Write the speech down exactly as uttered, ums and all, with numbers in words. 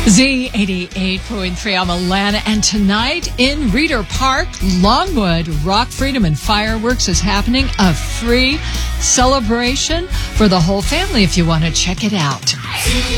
Z eighty-eight point three, I'm Alana, and tonight in Reeder Park, Longwood, Rock Freedom and Fireworks is happening. A free celebration for the whole family if you want to check it out.